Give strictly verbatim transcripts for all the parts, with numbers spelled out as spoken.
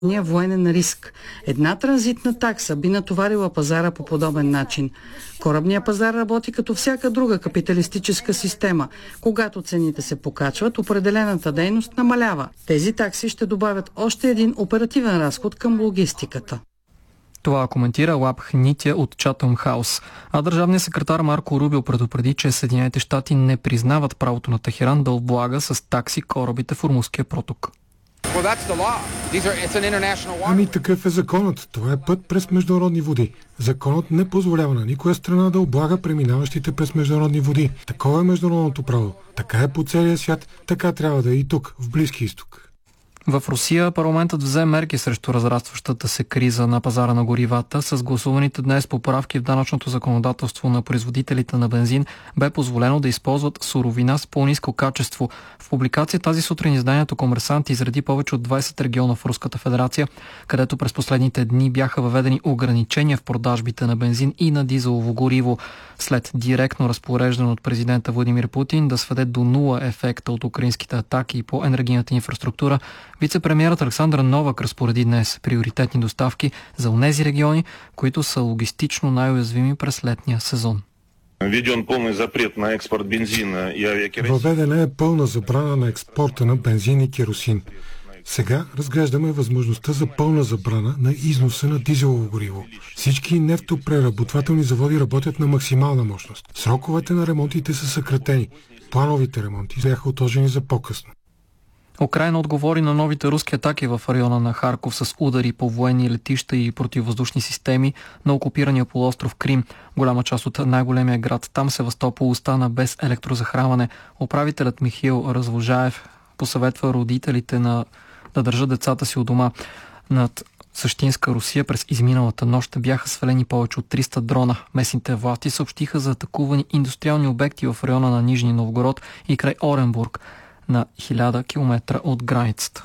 военен риск. Една транзитна такса би натоварила пазара по подобен начин. Корабният пазар работи като всяка друга капиталистическа система. Когато цените се покачват, определената дейност намалява. Тези такси ще добавят още един оперативен разход към логистиката. Това коментира Лаб Хнитя от Chatham House. А държавният секретар Марко Рубио предупреди, че Съединените щати не признават правото на Техеран да облага с такси корабите в Ормузския проток. Ами такъв е законът. Това е път през международни води. Законът не позволява на никоя страна да облага преминаващите през международни води. Такова е международното право. Така е по целия свят, така трябва да е и тук, в Близки изток. В Русия парламентът взе мерки срещу разрастващата се криза на пазара на горивата. С гласуваните днес поправки в данъчното законодателство на производителите на бензин бе позволено да използват суровина с по-ниско качество. В публикация тази сутрин изданието Комерсант изреди повече от двайсет региона в Руската федерация, където през последните дни бяха въведени ограничения в продажбите на бензин и на дизелово гориво. След директно разпореждане от президента Владимир Путин да сведе до нула ефекта от украинските атаки по енергийната инфраструктура, вице-премиерът Александър Новак разпореди днес приоритетни доставки за онези региони, които са логистично най-уязвими през летния сезон. Въведена е пълна забрана на експорта на бензин и керосин. Сега разглеждаме възможността за пълна забрана на износа на дизелово гориво. Всички нефтопреработвателни заводи работят на максимална мощност. Сроковете на ремонтите са съкратени. Плановите ремонти бяха отложени за по-късно. Украйна отговори на новите руски атаки в района на Харков с удари по военни летища и противовъздушни системи на окупирания полуостров Крим. Голяма част от най-големия град там, Севастопол, остана без електрозахранване. Управителят Михаил Развожаев посъветва родителите на да държат децата си у дома. Над същинска Русия през изминалата нощ бяха свалени повече от триста дрона. Местните власти съобщиха за атакувани индустриални обекти в района на Нижни Новгород и край Оренбург, на хиляда километра от границата.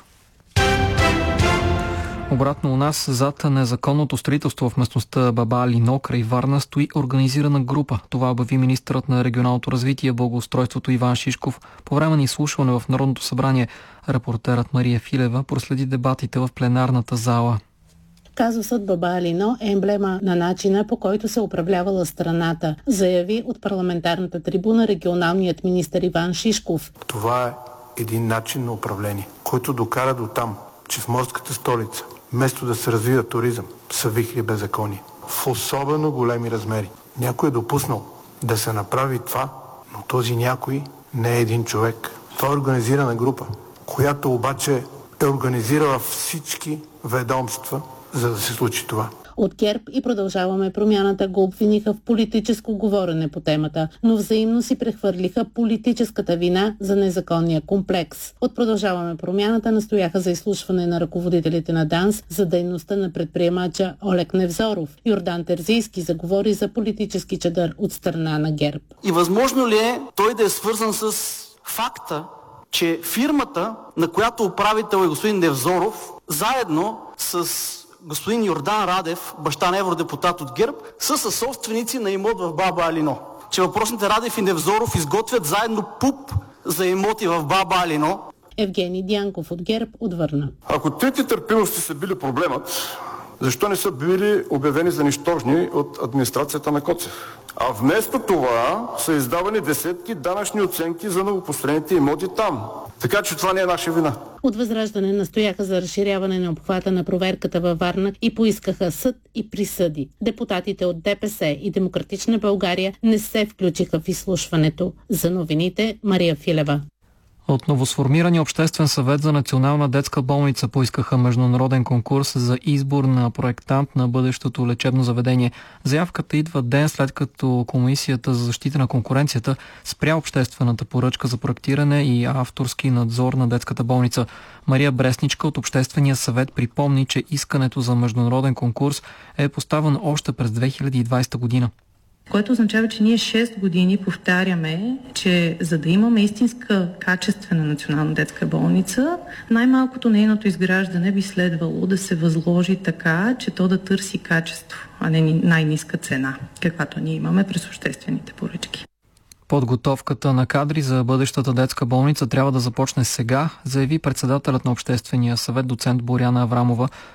Обратно у нас, зад незаконното строителство в местността Баба Алино край Варна стои организирана група. Това обяви министърът на регионалното развитие и благоустройството Иван Шишков по време на изслушване в Народното събрание. Репортерът Мария Филева проследи дебатите в пленарната зала. Казусът Баба Алино е емблема на начина, по който се управлявала страната, заяви от парламентарната трибуна регионалният министър Иван Шишков. Това е един начин на управление, който докара до там, че в морската столица, вместо да се развива туризъм, са вихри беззаконие. В особено големи размери. Някой е допуснал да се направи това, но този някой не е един човек. Това е организирана група, която обаче е организирала всички ведомства, за да се случи това. От ГЕРБ и Продължаваме промяната го обвиниха в политическо говорене по темата, но взаимно си прехвърлиха политическата вина за незаконния комплекс. От Продължаваме промяната настояха за изслушване на ръководителите на ДАНС за дейността на предприемача Олег Невзоров. Йордан Терзийски заговори за политически чадър от страна на ГЕРБ. И възможно ли е той да е свързан с факта, че фирмата, на която управител е господин Невзоров, заедно с господин Йордан Радев, баща на евродепутат от ГЕРБ, са съсобственици на имот в Баба Алино. Че въпросните Радев и Невзоров изготвят заедно ПУП за имоти в Баба Алино. Евгений Дянков от ГЕРБ отвърна. Ако трите търпимости са били проблемът, защо не са били обявени за нищожни от администрацията на Коцев? А вместо това са издавани десетки данъчни оценки за новопостроените имоти там. Така че това не е наша вина. От Възраждане настояха за разширяване на обхвата на проверката във Варна и поискаха съд и присъди. Депутатите от ДПС и Демократична България не се включиха в изслушването. За новините Мария Филева. От новосформирания Обществен съвет за национална детска болница поискаха международен конкурс за избор на проектант на бъдещото лечебно заведение. Заявката идва ден след като Комисията за защита на конкуренцията спря обществената поръчка за проектиране и авторски надзор на детската болница. Мария Бресничка от Обществения съвет припомни, че искането за международен конкурс е поставено още през две хиляди и двадесета година. Което означава, че ние шест години повтаряме, че за да имаме истинска качествена национална детска болница, най-малкото нейното изграждане би следвало да се възложи така, че то да търси качество, а не най-ниска цена, каквато ние имаме през обществените поръчки. Подготовката на кадри за бъдещата детска болница трябва да започне сега, заяви председателят на Обществения съвет доцент Боряна Аврамова